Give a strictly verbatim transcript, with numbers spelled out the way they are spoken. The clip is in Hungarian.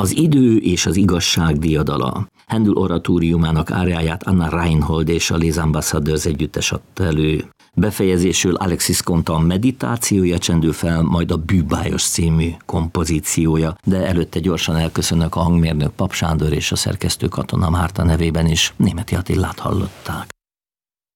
Az idő és az igazság diadala. Händel oratóriumának áriáját Anna Reinhold és a Les Ambassadeurs együttes adta elő. Befejezésül Alexis Contant meditációja csendül fel, majd a Bűbájos című kompozíciója, de előtte gyorsan elköszönök a hangmérnök Pap Sándor és a szerkesztő Katona Márta nevében is. Németi Attilát hallották.